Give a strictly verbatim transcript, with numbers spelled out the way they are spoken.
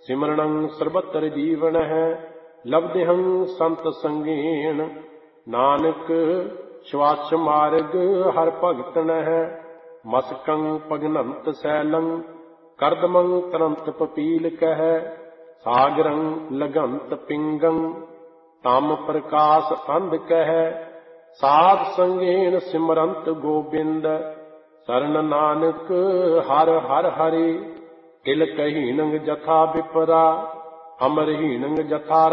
सिमरणं सर्वत्र जीवन है लब्धहं संत संगेन नानक श्वास मार्ग हर भगतन है मस्कं पगनंत सैलं करदमं तरंत पपील कह सागरं लगंत पिंगं तम प्रकाश अंध कह साध संगेन सिमरंत गोबिंद शरण नानक हर हर हरि किल कहीनंग जथा विपरा अमरहीनंग जथा